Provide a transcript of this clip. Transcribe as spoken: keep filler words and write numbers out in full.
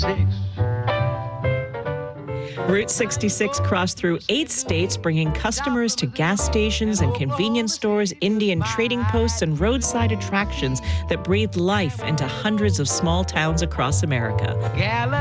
Route sixty-six crossed through eight states, bringing customers to gas stations and convenience stores, Indian trading posts, and roadside attractions that breathe life into hundreds of small towns across America.